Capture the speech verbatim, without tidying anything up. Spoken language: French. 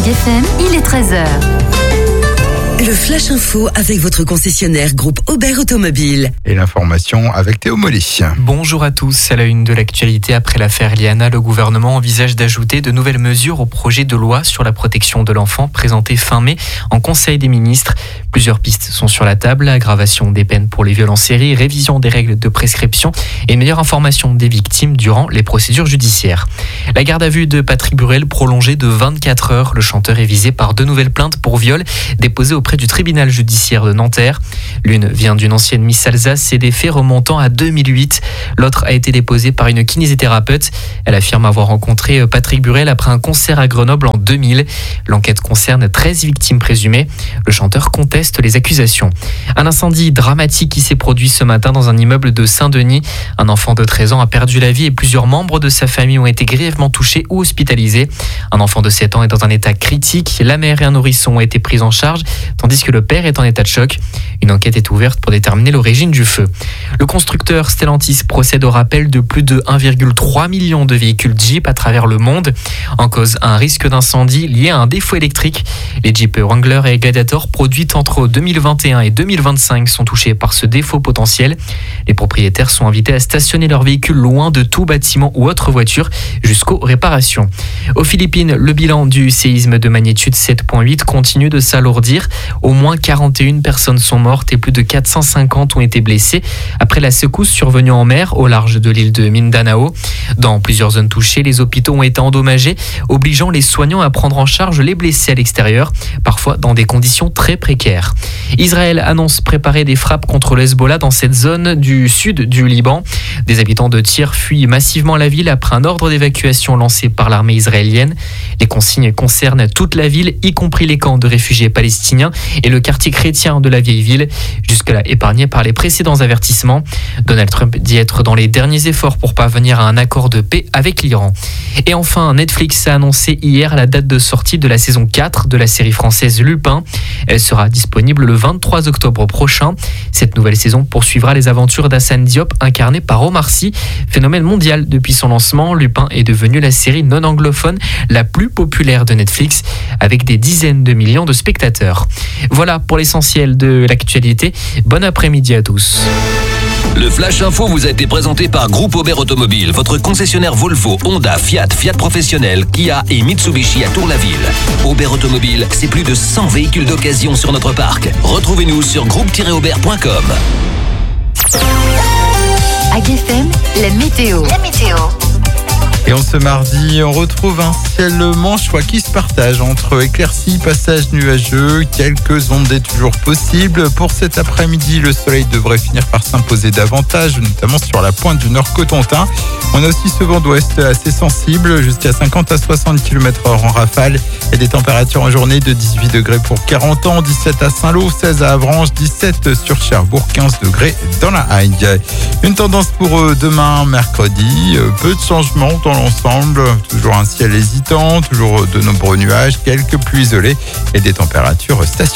Mag F M, il est treize heures. Le Flash Info avec votre concessionnaire groupe Aubert Automobile. Et l'information avec Théo Mollet. Bonjour à tous. À la une de l'actualité, après l'affaire Liana, le gouvernement envisage d'ajouter de nouvelles mesures au projet de loi sur la protection de l'enfant présenté fin mai en Conseil des ministres. Plusieurs pistes sont sur la table. Aggravation des peines pour les viols en série, révision des règles de prescription et meilleure information des victimes durant les procédures judiciaires. La garde à vue de Patrick Burel prolongée de vingt-quatre heures. Le chanteur est visé par deux nouvelles plaintes pour viol déposées auprès du tribunal judiciaire de Nanterre. L'une vient d'une ancienne Miss Alsace et des faits remontant à deux mille huit. L'autre a été déposée par une kinésithérapeute. Elle affirme avoir rencontré Patrick Burel après un concert à Grenoble en deux mille. L'enquête concerne treize victimes présumées. Le chanteur conteste les accusations. Un incendie dramatique qui s'est produit ce matin dans un immeuble de Saint-Denis. Un enfant de treize ans a perdu la vie et plusieurs membres de sa famille ont été grièvement touchés ou hospitalisés. Un enfant de sept ans est dans un état critique. La mère et un nourrisson ont été pris en charge, tandis que le père est en état de choc. Une enquête est ouverte pour déterminer l'origine du feu. Le constructeur Stellantis procède au rappel de plus de un virgule trois million de véhicules Jeep à travers le monde. En cause, un risque d'incendie lié à un défaut électrique. Les Jeep Wrangler et Gladiator produits entre deux mille vingt et un et deux mille vingt-cinq sont touchés par ce défaut potentiel. Les propriétaires sont invités à stationner leurs véhicules loin de tout bâtiment ou autre voiture jusqu'aux réparations. Aux Philippines, le bilan du séisme de magnitude sept virgule huit continue de s'alourdir. Au moins quarante et une personnes sont mortes et plus de quatre cent cinquante ont été blessées après la secousse survenue en mer au large de l'île de Mindanao. Dans plusieurs zones touchées, les hôpitaux ont été endommagés, obligeant les soignants à prendre en charge les blessés à l'extérieur, parfois dans des conditions très précaires. Israël annonce préparer des frappes contre le Hezbollah dans cette zone du sud du Liban. Des habitants de Tyr fuient massivement la ville après un ordre d'évacuation lancé par l'armée israélienne. Les consignes concernent toute la ville, y compris les camps de réfugiés palestiniens et le quartier chrétien de la vieille ville, jusque-là épargné par les précédents avertissements. Donald Trump dit être dans les derniers efforts pour parvenir à un accord de paix avec l'Iran. Et enfin, Netflix a annoncé hier la date de sortie de la saison quatre de la série française Lupin. Elle sera disponible le vingt-trois octobre prochain. Cette nouvelle saison poursuivra les aventures d'Hassane Diop, incarné par Omar Sy. Phénomène mondial depuis son lancement, Lupin est devenu la série non anglophone la plus populaire de Netflix, avec des dizaines de millions de spectateurs. Voilà pour l'essentiel de l'actualité. Bon après-midi à tous. Le Flash Info vous a été présenté par Groupe Aubert Automobile, votre concessionnaire Volvo, Honda, Fiat, Fiat Professionnel, Kia et Mitsubishi à Tour-la-Ville. Aubert Automobile, c'est plus de cent véhicules d'occasion sur notre parc. Retrouvez-nous sur groupe tiret aubert point com. Mag F M, la météo. La météo. Et en ce mardi, on retrouve un ciel manchois qui se partage entre éclaircies, passages nuageux, quelques ondées toujours possibles. Pour cet après-midi, le soleil devrait finir par s'imposer davantage, notamment sur la pointe du nord Cotentin. On a aussi ce vent d'ouest assez sensible, jusqu'à cinquante à soixante kilomètres heure en rafale, et des températures en journée de dix-huit degrés pour Carentan, dix-sept à Saint-Lô, seize à Avranches, dix-sept sur Cherbourg, quinze degrés dans la Hague. Une tendance pour demain, mercredi, peu de changements dans l'ensemble, toujours un ciel hésitant, toujours de nombreux nuages, quelques pluies isolées et des températures stationnaires.